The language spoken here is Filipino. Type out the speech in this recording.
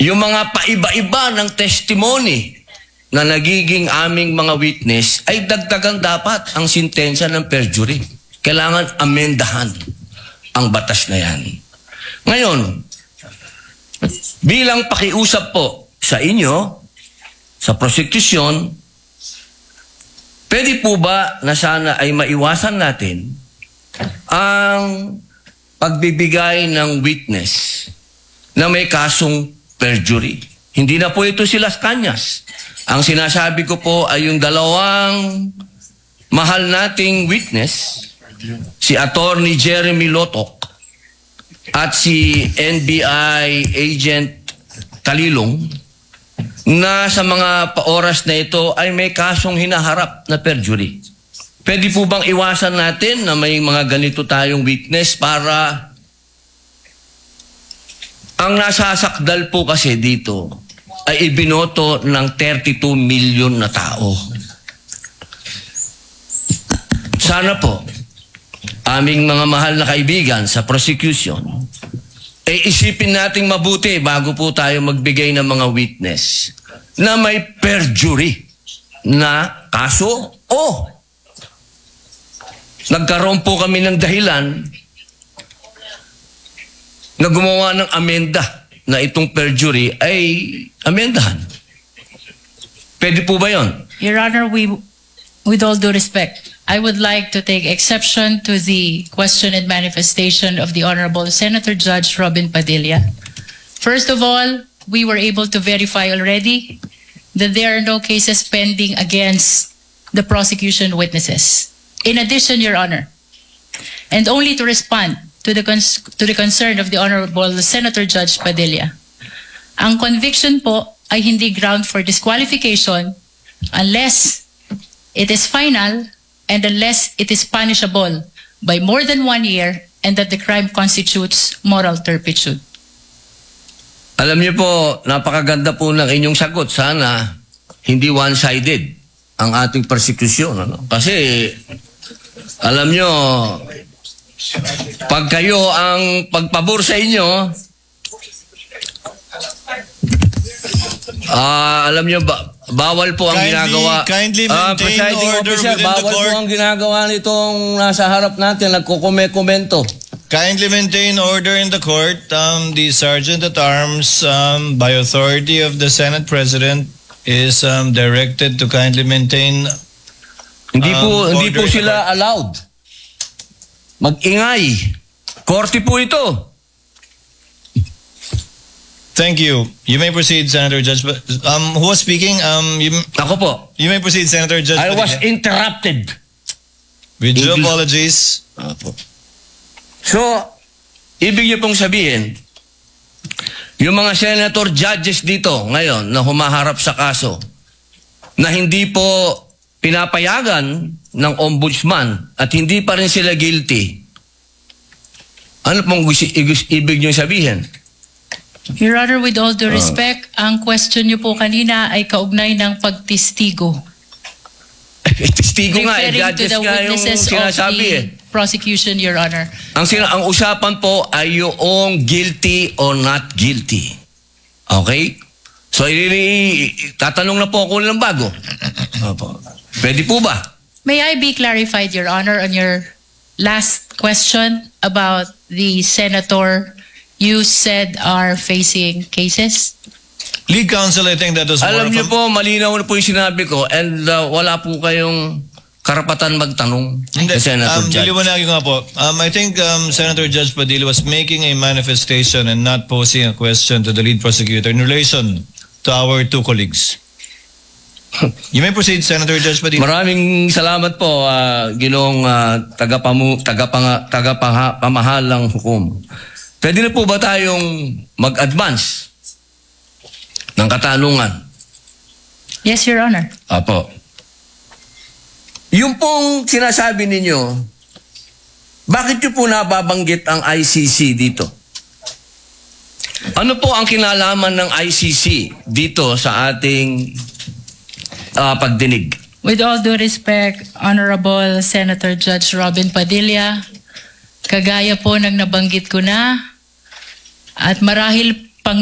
yung mga paiba-iba ng testimony na nagiging aming mga witness ay dagdagan dapat ang sintensya ng perjury. Kailangan amendahan ang batas na yan. Ngayon, bilang pakiusap po sa inyo, sa prosecution, pwede po ba na sana ay maiwasan natin ang pagbibigay ng witness na may kasong perjury? Hindi na po ito si Las Cañas. Ang sinasabi ko po ay yung dalawang mahal nating witness, si Attorney Jeremy Lotok at si NBI Agent Talilong, na sa mga oras na ito ay may kasong hinaharap na perjury. Pwede po bang iwasan natin na may mga ganito tayong witness para ang nasasakdal po kasi dito ay ibinoto ng 32 million na tao. Sana po, aming mga mahal na kaibigan sa prosecution, isipin nating mabuti bago po tayo magbigay ng mga witness na may perjury na kaso o nagkaroon po kami ng dahilan na gumawa ng amenda na itong perjury ay amendahan. Pwede po ba yun? Your Honor, with all due respect, I would like to take exception to the question and manifestation of the Honorable Senator Judge Robin Padilla. First of all, we were able to verify already that there are no cases pending against the prosecution witnesses. In addition, Your Honor, and only to respond to the concern of the Honorable Senator Judge Padilla, ang conviction po ay hindi ground for disqualification unless it is final and unless it is punishable by more than 1 year and that the crime constitutes moral turpitude. Alam niyo po, napakaganda po ng inyong sagot. Sana hindi one-sided ang ating persecution. Ano? Kasi, alam niyo, pag kayo ang pagpabor sa inyo, alam niyo, bawal po ang ginagawa. Kindly maintain order within the bawal court. po ang ginagawa nitong nasa harap natin, nagkukomento. Kindly maintain order in the court. The Sergeant at Arms, by authority of the Senate President, is directed to kindly maintain. Hindi po order in the sila court. allowed mag-ingay. Korte po ito. Thank you. You may proceed, Senator Judge. Who was speaking? Ako po. You may proceed, Senator Judge. I was interrupted. With due English. apologies. So, ibig niyo pong sabihin, yung mga senator judges dito ngayon na humaharap sa kaso na hindi po pinapayagan ng ombudsman at hindi pa rin sila guilty, ano pong ibig niyo sabihin? Your Honor, with all due respect, ang question niyo po kanina ay kaugnay ng pagtistigo. Testigo nga, Referring to judges the nga yung witnesses of sinasabi the prosecution, Your Honor. Ang usapan po ay yung guilty or not guilty. Okay? So, tatanong na po ako ng bago. Pwede po ba? May I be clarified, Your Honor, on your last question about the senator you said are facing cases? Lead counsel, I think that was more Alam of niyo a... po, malinaw na po yung sinabi ko and wala po kayong karapatan magtanong Hindi. sa Senator Judge. Diliwanagin ko nga po. I think Senator Judge Padilla was making a manifestation and not posing a question to the lead prosecutor in relation to our two colleagues. You may proceed, Senator Judge Padilla. Maraming salamat po, Ginoong tagapamahalang hukom. Pwede na po ba tayong mag-advance ng katanungan? Yes, Your Honor. Apo. Yung pong sinasabi ninyo, bakit nyo po nababanggit ang ICC dito? Ano po ang kinalaman ng ICC dito sa ating pagdinig? With all due respect, Honorable Senator Judge Robin Padilla, kagaya po ng nabanggit ko na, at marahil